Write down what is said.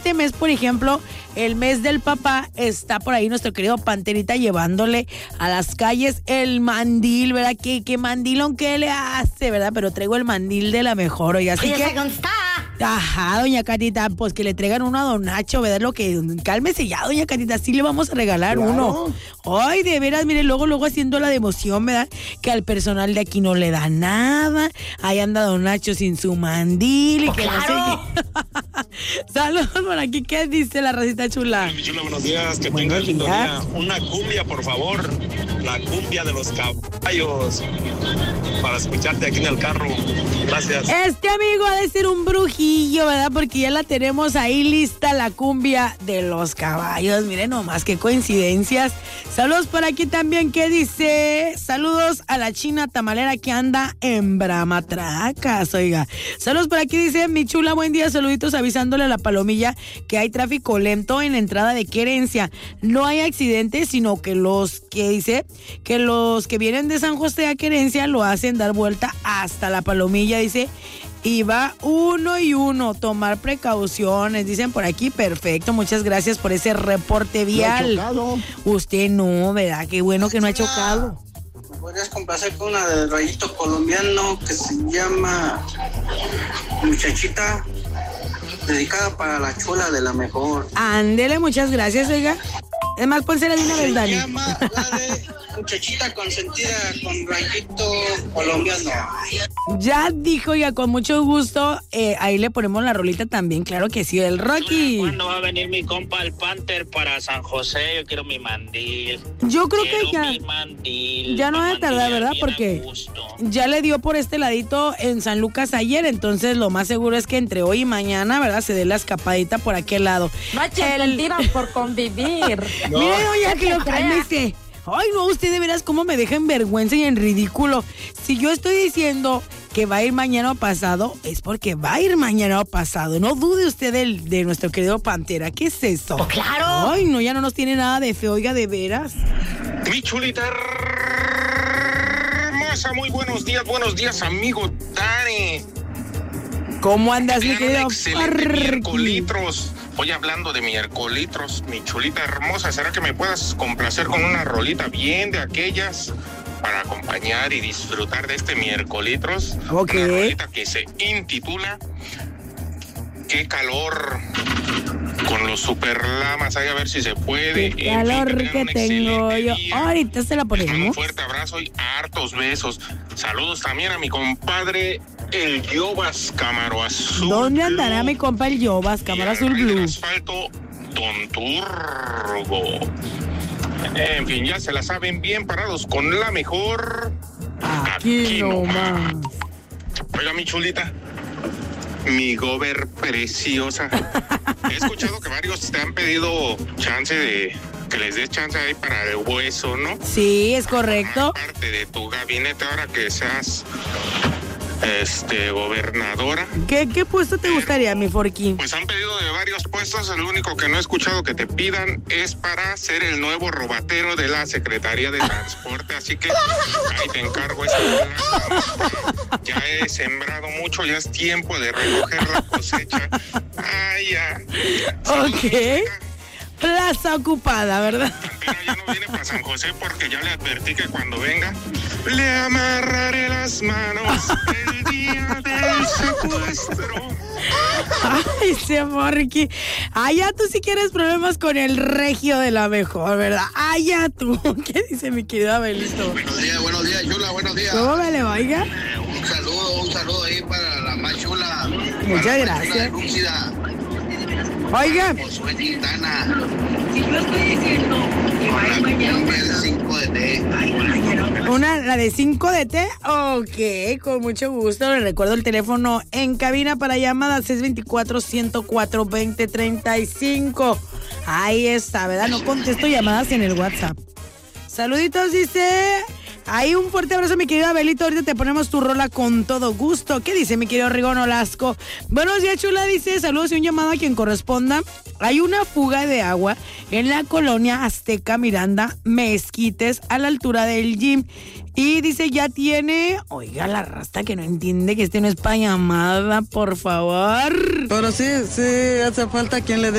este mes, por ejemplo, el mes del papá, está por ahí nuestro querido Panterita llevándole a las calles el mandil, ¿verdad? ¿Qué mandilón que le hace, ¿verdad? Pero traigo el mandil de la mejor, oye, así que... Ajá, doña Catita, pues que le traigan uno a don Nacho, ¿verdad? Lo que, cálmese ya, doña Catita, sí le vamos a regalar uno. Ay, de veras, mire, luego haciendo la de emoción, ¿verdad? Que al personal de aquí no le da nada. Ahí anda don Nacho sin su mandil y que claro. no sé qué. Saludos por aquí, ¿qué dice la racita chula? Mi chula, buenos días, que tengas lindo día. Una cumbia, por favor. La cumbia de los caballos. Para escucharte aquí en el carro. Gracias. Este amigo ha de ser un brujillo, ¿verdad? Porque ya la tenemos ahí lista, la cumbia de los caballos. Miren nomás, qué coincidencias. Saludos por aquí también, ¿qué dice? Saludos a la china tamalera que anda en Bramatracas, oiga. Saludos por aquí, dice mi chula, buen día, saluditos avisándole a la palomilla que hay tráfico lento en la entrada de Querencia. No hay accidentes, sino que los que vienen de San José a Querencia lo hacen dar vuelta hasta la palomilla, dice. Y va uno y uno, tomar precauciones, dicen por aquí, perfecto, muchas gracias por ese reporte vial. No ha chocado. Usted no, ¿verdad? Qué bueno que no ha chocado. ¿Me podrías complacer con una del rayito colombiano que se llama Muchachita, dedicada para la chula de la mejor? Ándele, muchas gracias, oiga. Es más, pónsela de una vez, Dani. Se llama la de Muchachita consentida con rayito colombiano. Ya dijo, ya con mucho gusto, ahí le ponemos la rolita también, claro que sí, el Rocky. ¿Cuándo va a venir mi compa el Panther para San José? Yo quiero mi mandil. Yo creo que mi mandil, ya no va a tardar, ¿verdad? Porque ya le dio por este ladito en San Lucas ayer, entonces lo más seguro es que entre hoy y mañana, ¿verdad? Se dé la escapadita por aquel lado. No echen mentiras por convivir. No. Mire, doña, que lo cálmese. Ay, no, usted de veras cómo me deja en vergüenza y en ridículo. Si yo estoy diciendo que va a ir mañana o pasado, es porque va a ir mañana o pasado. No dude usted de nuestro querido Pantera. ¿Qué es eso? ¡Oh, claro! Ay, no, ya no nos tiene nada de fe, oiga, de veras. Mi chulita hermosa, muy buenos días, amigo Dani. ¿Cómo andas, mi querido? Excelente miércolitros. Hoy hablando de miércolitros, mi chulita hermosa, ¿será que me puedas complacer con una rolita bien de aquellas para acompañar y disfrutar de este miércolitros? Ok. Una rolita que se intitula Qué calor, con los superlamas, ahí a ver si se puede. Qué calor que tengo yo. Ahorita se la Les mando ponemos. un fuerte abrazo y hartos besos. Saludos también a mi compadre el Yobas Camaro Azul. ¿Dónde andará mi compa el Yobas Camaro Azul Blue? Asfalto Don Turbo. En fin, ya se la saben, bien parados con la mejor. Aquí nomás. Oiga, mi chulita, mi gober preciosa. He escuchado que varios te han pedido chance de que les des chance ahí para el hueso, ¿no? Sí, es correcto. Parte de tu gabinete ahora que seas gobernadora. ¿Qué puesto te gustaría, mi Forky? Pues han pedido de varios puestos, el único que no he escuchado que te pidan es para ser el nuevo robatero de la Secretaría de Transporte, así que ahí te encargo esa. Ya he sembrado mucho, ya es tiempo de recoger la cosecha. Ay, ya. Ok. Plaza ocupada, ¿verdad? Pero ya no viene para San José porque ya le advertí que cuando venga le amarraré las manos el día del secuestro. Ay, ese Forky. Ya tú sí quieres problemas con el regio de la mejor, ¿verdad? Ya tú. ¿Qué dice mi querido Abelito? Buenos días, chula, buenos días. ¿Cómo me le oiga? Un saludo ahí para la más chula. Muchas gracias. Oiga. Josué Quintana. Si yo estoy diciendo que va a ir mañana. El 5 de té. La de 5 de té, ok, con mucho gusto. Le recuerdo el teléfono en cabina para llamadas 624-104-2035. Ahí está, ¿verdad? No contesto llamadas en el WhatsApp. Saluditos, dice. Ahí un fuerte abrazo, mi querido Abelito. Ahorita te ponemos tu rola con todo gusto. ¿Qué dice mi querido Rigón Olasco? Buenos días, chula, dice. Saludos y un llamado a quien corresponda. Hay una fuga de agua en la colonia Azteca Miranda Mezquites, a la altura del gym. Y dice, ya tiene... Oiga, la rasta que no entiende que no es para llamada, por favor. Pero sí hace falta quien le dé